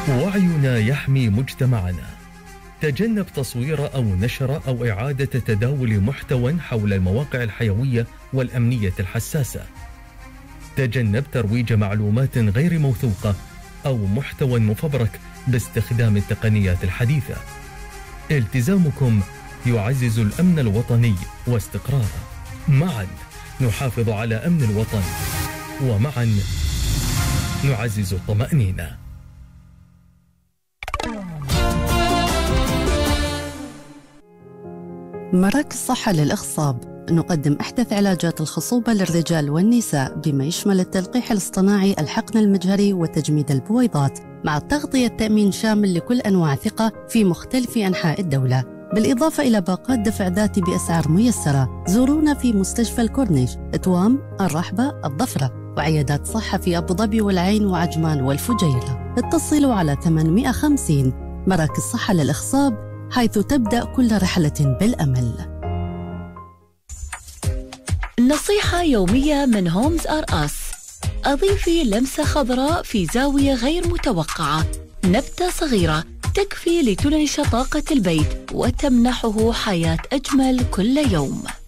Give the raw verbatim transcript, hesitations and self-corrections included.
وعينا يحمي مجتمعنا. تجنب تصوير أو نشر أو إعادة تداول محتوى حول المواقع الحيوية والأمنية الحساسة. تجنب ترويج معلومات غير موثوقة أو محتوى مفبرك باستخدام التقنيات الحديثة. التزامكم يعزز الأمن الوطني واستقراره. معا نحافظ على أمن الوطن، ومعا نعزز الطمأنينة. مراكز صحة للإخصاب نقدم أحدث علاجات الخصوبة للرجال والنساء بما يشمل التلقيح الاصطناعي، الحقن المجهري وتجميد البويضات، مع التغطية التأمين شامل لكل أنواع ثقة في مختلف أنحاء الدولة، بالإضافة إلى باقات دفع ذاتي بأسعار ميسرة. زورونا في مستشفى الكورنيش، توام، الرحبة، الضفرة، وعيادات صحة في أبو ظبي والعين وعجمان والفجيرة. اتصلوا على ثمانمئة وخمسين. مراكز صحة للإخصاب، حيث تبدأ كل رحلة بالأمل. نصيحة يومية من هومز آر أس. أضيفي لمسة خضراء في زاوية غير متوقعة. نبتة صغيرة تكفي لتنعش طاقة البيت وتمنحه حياة أجمل كل يوم.